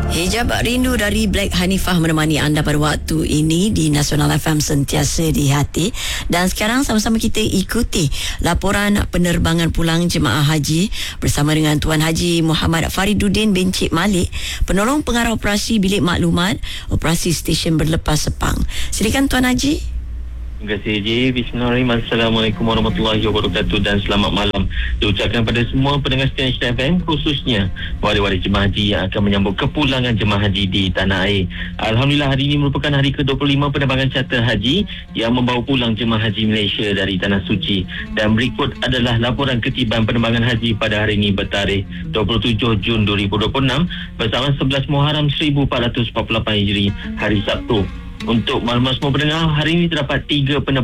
Hijab Rindu dari Black Hanifah menemani anda pada waktu ini di Nasional FM sentiasa di hati. Dan sekarang sama-sama kita ikuti laporan penerbangan pulang jemaah haji bersama dengan Tuan Haji Muhammad Fariduddin bin Cik Malik, penolong pengarah operasi bilik maklumat operasi stesen berlepas Sepang. Silakan Tuan Haji. Terima kasih Haji. Bismillahirrahmanirrahim. Assalamualaikum warahmatullahi wabarakatuh dan selamat malam diucapkan pada semua pendengar setia Hits FM, khususnya waris-waris jemaah haji yang akan menyambut kepulangan jemaah haji di tanah air. Alhamdulillah, hari ini merupakan hari ke-25 penerbangan charter haji yang membawa pulang jemaah haji Malaysia dari Tanah Suci. Dan berikut adalah laporan ketibaan penerbangan haji pada hari ini bertarikh 27 Jun 2026 bersama 11 Muharram 1448 Hijri, hari Sabtu. Untuk maklumat semua pendengar, hari ini terdapat 3 penerbangan